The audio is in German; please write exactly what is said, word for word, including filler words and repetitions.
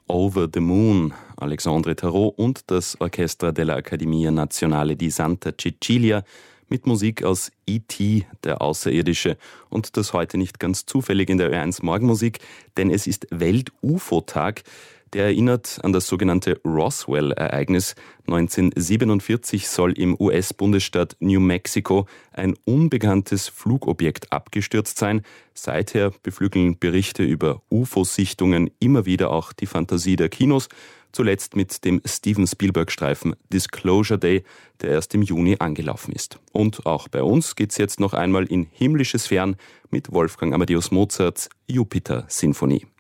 Over the Moon, Alexandre Tarot und das Orchestra della Accademia Nazionale di Santa Cecilia mit Musik aus E T, der Außerirdische. Und das heute nicht ganz zufällig in der Ö eins Morgenmusik, denn es ist Welt-U F O-Tag. Der erinnert an das sogenannte Roswell-Ereignis. neunzehnhundertsiebenundvierzig soll im U S-Bundesstaat New Mexico ein unbekanntes Flugobjekt abgestürzt sein. Seither beflügeln Berichte über U F O-Sichtungen immer wieder auch die Fantasie der Kinos. Zuletzt mit dem Steven Spielberg-Streifen Disclosure Day, der erst im Juni angelaufen ist. Und auch bei uns geht's jetzt noch einmal in himmlische Sphären mit Wolfgang Amadeus Mozarts Jupiter-Sinfonie.